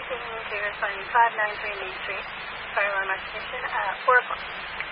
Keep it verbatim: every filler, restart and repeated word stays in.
to responding five nine three Main Street, fire alarm activation at four o'clock.